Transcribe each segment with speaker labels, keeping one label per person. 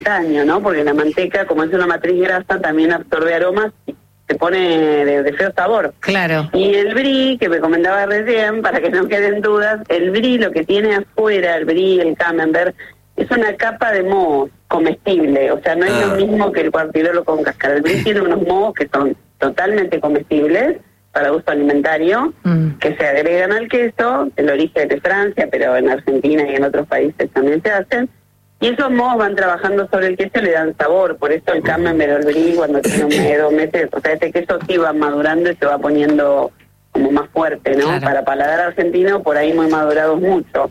Speaker 1: daño, ¿no? Porque la manteca, como es una matriz grasa, también absorbe aromas y se pone de feo sabor.
Speaker 2: Claro.
Speaker 1: Y el brie, que me comentaba recién, para que no queden dudas, el brie lo que tiene afuera, el brie, el camembert, es una capa de moho comestible, o sea, no es lo mismo que el cuartirolo con cáscara. El brie tiene unos mohos que son totalmente comestibles para uso alimentario, que se agregan al queso, el origen de Francia, pero en Argentina y en otros países también se hacen, y esos mohos van trabajando sobre el queso y le dan sabor. Por eso el camembert o el brie, cuando tiene 1 mes, 2 meses, o sea, ese queso sí va madurando y se va poniendo como más fuerte, ¿no?
Speaker 2: Claro.
Speaker 1: Para paladar argentino, por ahí muy madurados mucho.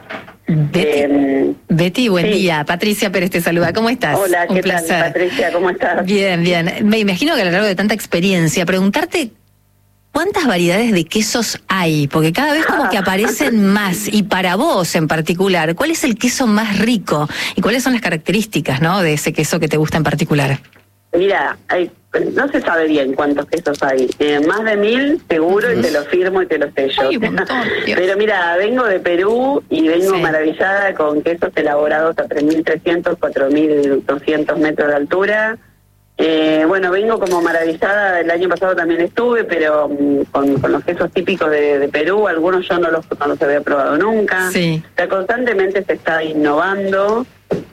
Speaker 2: Betty, buen
Speaker 1: sí.
Speaker 2: día. Patricia Pérez te saluda. ¿Cómo estás?
Speaker 1: Hola,
Speaker 2: Un
Speaker 1: ¿qué
Speaker 2: placer.
Speaker 1: tal, Patricia? ¿Cómo estás?
Speaker 2: Bien, bien. Me imagino que a lo largo de tanta experiencia, preguntarte ¿cuántas variedades de quesos hay? Porque cada vez como que aparecen más, y para vos en particular, ¿cuál es el queso más rico? ¿Y cuáles son las características, ¿no?, de ese queso que te gusta en particular?
Speaker 1: Mira, no se sabe bien cuántos quesos hay. Más de 1000 seguro, y te lo firmo y te lo sello.
Speaker 2: Ay, un montón, Dios.
Speaker 1: Pero mira, vengo de Perú y vengo maravillada con quesos elaborados a 3.300, 4.200 metros de altura. Bueno, vengo como maravillada. El año pasado también estuve, pero con los quesos típicos de Perú. Algunos yo no los había probado nunca.
Speaker 2: Sí.
Speaker 1: O sea, constantemente se está innovando.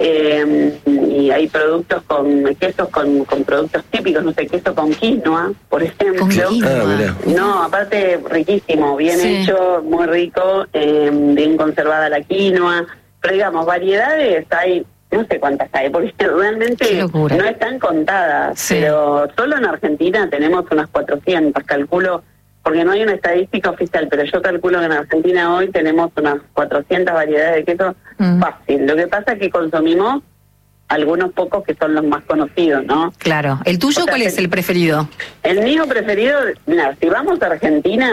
Speaker 1: Y hay productos quesos con productos típicos, no sé, queso con quinoa, por ejemplo.
Speaker 2: Con quinoa.
Speaker 1: No, aparte riquísimo, bien hecho, muy rico, bien conservada la quinoa. Pero digamos, variedades hay, no sé cuántas hay, porque realmente no están contadas. Pero solo en Argentina tenemos unas 400, calculo, porque no hay una estadística oficial, pero yo calculo que en Argentina hoy tenemos unas 400 variedades de queso fácil. Lo que pasa es que consumimos algunos pocos que son los más conocidos, ¿no?
Speaker 2: Claro. ¿El tuyo cuál es el preferido?
Speaker 1: El mío preferido, mira, si vamos a Argentina,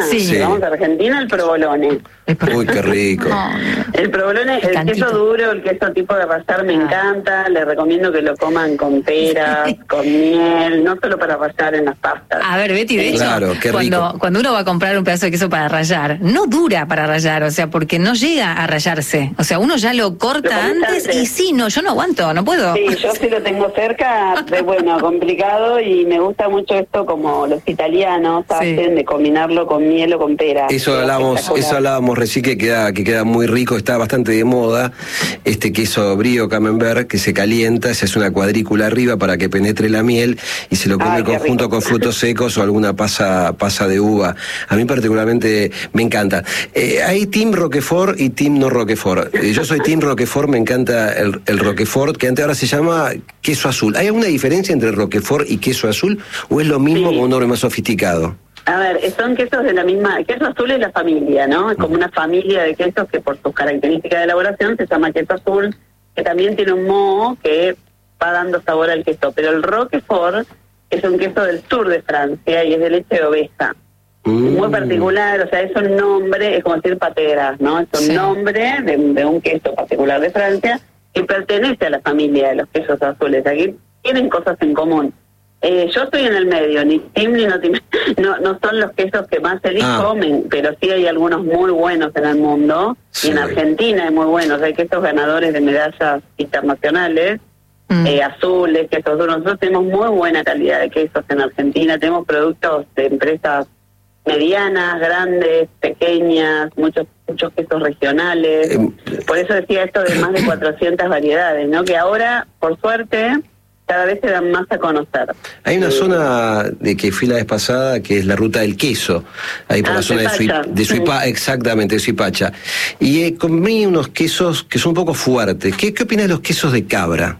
Speaker 1: el provolone.
Speaker 3: Uy, qué rico.
Speaker 1: El provolone, el queso duro, el queso tipo de rallar me encanta. Les recomiendo que lo coman con peras, con miel, no solo para rallar en las pastas.
Speaker 2: A ver, Betty, de hecho, cuando uno va a comprar un pedazo de queso para rallar, no dura para rallar, o sea, porque no llega a rallarse. O sea, uno ya lo corta antes y yo no aguanto, no puedo.
Speaker 1: Sí, yo sí lo tengo cerca, bueno, complicado, y me gusta mucho esto como los italianos hacen, de combinarlo con miel o con pera.
Speaker 3: Eso hablábamos recién, que queda muy rico, está bastante de moda, este queso brie camembert que se calienta, se hace una cuadrícula arriba para que penetre la miel y se lo come en conjunto con frutos secos o alguna pasa de uva. A mí particularmente me encanta. Hay team Roquefort y team no Roquefort. Yo soy team Roquefort, me encanta el Roquefort, que antes ahora se llama queso azul. ¿Hay alguna diferencia entre Roquefort y queso azul o es lo mismo con un nombre más sofisticado?
Speaker 1: A ver, son quesos de la misma... Queso azul es la familia, ¿no? Es como una familia de quesos que por sus características de elaboración se llama queso azul, que también tiene un moho que va dando sabor al queso. Pero el Roquefort es un queso del sur de Francia y es de leche de oveja. Muy particular, o sea, es un nombre, es como decir pateras, ¿no? Es un nombre de un queso particular de Francia que pertenece a la familia de los quesos azules. Aquí tienen cosas en común. Yo estoy en el medio, ni team ni no team. No son los quesos que más elijo, pero sí hay algunos muy buenos en el mundo. Y en Argentina hay muy buenos. Hay quesos ganadores de medallas internacionales, azules, quesos duros. Nosotros tenemos muy buena calidad de quesos en Argentina. Tenemos productos de empresas medianas, grandes, pequeñas, muchos quesos regionales. Por eso decía esto de más de 400 variedades, ¿no? Que ahora, por suerte, cada vez se dan más a conocer.
Speaker 3: Hay una zona de que fui la vez pasada, que es la ruta del queso, ahí por la zona de Suipacha, exactamente, de Suipacha. Y comí unos quesos que son un poco fuertes. ¿Qué opinas de los quesos de cabra?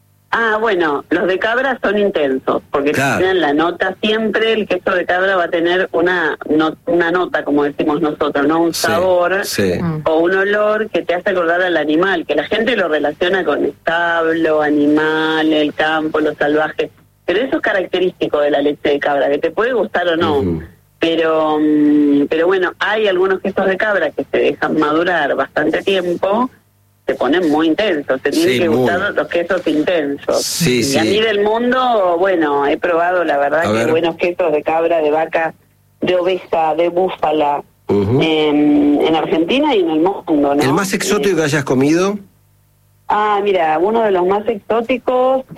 Speaker 1: Bueno, los de cabra son intensos, porque tienen la nota siempre. El queso de cabra va a tener una nota, como decimos nosotros, ¿no? Un sabor o un olor que te hace acordar al animal, que la gente lo relaciona con establo, animal, el campo, lo salvaje. Pero eso es característico de la leche de cabra, que te puede gustar o no. Pero bueno, hay algunos quesos de cabra que se dejan madurar bastante tiempo, se ponen muy intensos, se tienen que gustar los quesos intensos. Y a mí del mundo, bueno, he probado, la verdad, que buenos quesos de cabra, de vaca, de oveja, de búfala, en Argentina y en el mundo, ¿no?
Speaker 3: ¿El más exótico que hayas comido?
Speaker 1: Mira, uno de los más exóticos